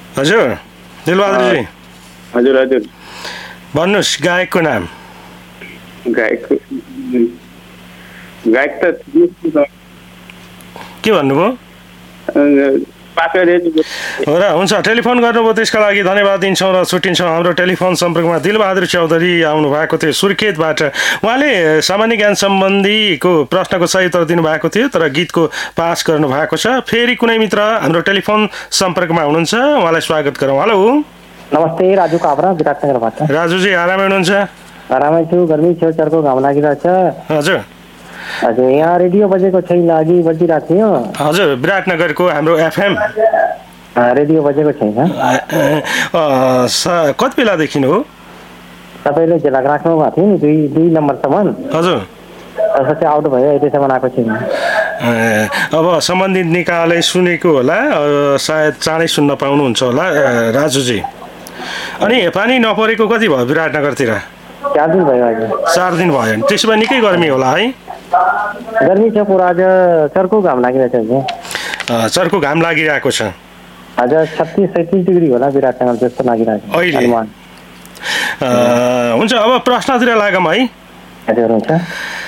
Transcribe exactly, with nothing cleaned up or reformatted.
हजुर दिलबहादुरजी हजुर हजुर भन्नुहोस् गायकको नाम गायक गायक त के भन्नुभयो हो र हुन्छ टेलिफोन गर्नुभयो त्यसका लागि धन्यवाद दिन्छौँ र छुट्टिन्छौँ। हाम्रो टेलिफोन सम्पर्कमा दिलबहादुर चौधरी आउनु भएको थियो सुर्खेतबाट। उहाँले सामान्य ज्ञान सम्बन्धीको प्रश्नको सही उत्तर दिनुभएको थियो तर गीतको पास गर्नु भएको छ। फेरि कुनै मित्र हाम्रो टेलिफोन सम्पर्कमा हुनुहुन्छ, उहाँलाई स्वागत गरौँ। हेलो नमस्ते, राजु काभ्रा विराटनगरबाट। राजुजी आरामै हुनुहुन्छ? आरामै छु, गर्मी छेउछाउको घाम लागिरहेछ। हजुर हजुर यहाँ रेडियो बजेको छैन, अघि बजिरहेको थियो। हजुर विराटनगरको हाम्रो एफएम रेडियो बजेको छैन। कति बेलादेखि हो तपाईँले झेलाक राख्नु भएको थियो नि दुई दुई नम्बरसम्म? हजुर त्यसपछि आउट भयो, अहिलेसम्म आएको छैन। अब सम्बन्धित निकायले सुनेको होला, सायद चाँडै सुन्न पाउनुहुन्छ होला राजुजी। अनि पानी नपरेको कति भयो विराटनगरतिर? चार दिन भयो आज। चार दिन भयो, त्यसो भए निकै गर्मी होला है? गर्मी छ पुरा, आज चर्को घाम लागिरहेछ। चर्को घाम लागिरहेको छ हजुर, छत्तिस सैतिस डिग्री होला विराटनगर जस्तो लागिरहेको अहिले। हुन्छ अब प्रश्नतिर लागौँ है। हजुर हुन्छ।